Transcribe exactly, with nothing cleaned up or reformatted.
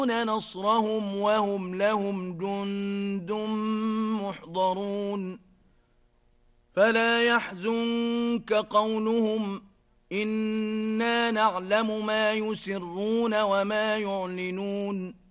نصرهم وهم لهم جند محضرون فلا يحزنك قولهم إنا نعلم ما يسرون وما يعلنون